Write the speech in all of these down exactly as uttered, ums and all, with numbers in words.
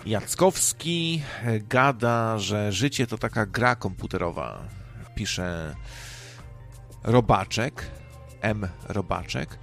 Jackowski gada, że życie to taka gra komputerowa. Pisze Robaczek, M. Robaczek.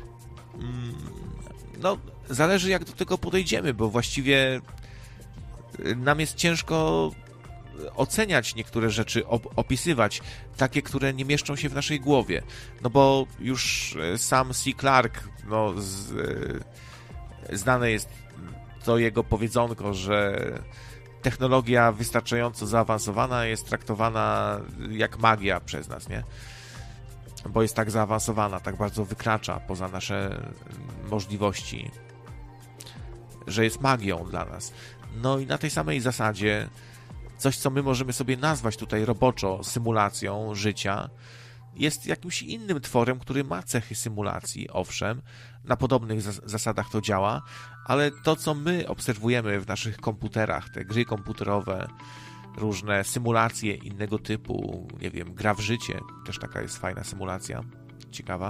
No, zależy jak do tego podejdziemy, bo właściwie nam jest ciężko oceniać niektóre rzeczy, opisywać, takie, które nie mieszczą się w naszej głowie. No bo już sam C. Clarke, no, z, znane jest to jego powiedzonko, że technologia wystarczająco zaawansowana jest traktowana jak magia przez nas, nie? Bo jest tak zaawansowana, tak bardzo wykracza poza nasze możliwości, że jest magią dla nas. No i na tej samej zasadzie coś, co my możemy sobie nazwać tutaj roboczo symulacją życia, jest jakimś innym tworem, który ma cechy symulacji, owszem, na podobnych zas- zasadach to działa, ale to, co my obserwujemy w naszych komputerach, te gry komputerowe, różne symulacje innego typu, nie wiem, gra w życie, też taka jest fajna symulacja, ciekawa,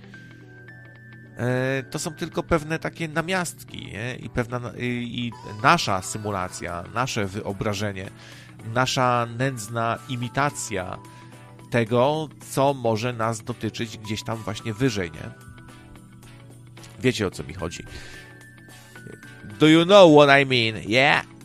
e, to są tylko pewne takie namiastki, nie? I pewna i, i nasza symulacja, nasze wyobrażenie, nasza nędzna imitacja tego, co może nas dotyczyć gdzieś tam właśnie wyżej, nie? Wiecie, o co mi chodzi. Do you know what I mean? Yeah?